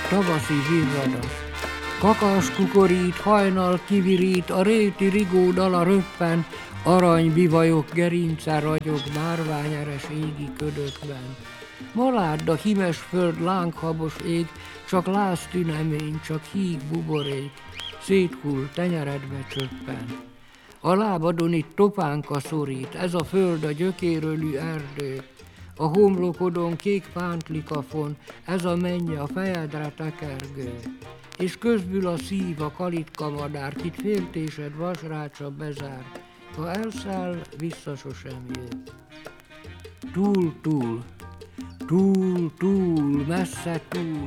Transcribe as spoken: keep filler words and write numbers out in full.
tavaszi virradasz. Kakas kukorít, hajnal kivirít, a réti rigó dala röppen, aranybivajok gerince ragyog márványeres égi ködökben. Maládd a himes föld lánghabos ég, csak láztünemény, csak híg buborék, széthull, tenyeredbe csöppen. A lábadon itt topánka szorít, ez a föld a gyökérölű erdő, a homlokodon kék pántlikafon, ez a mennye a fejedre tekergő. És közbül a szív, a kalitka madár, kit féltésed vasrácsa bezár, ha elszáll, vissza sosem jön. Túl, túl, túl, túl, messze túl,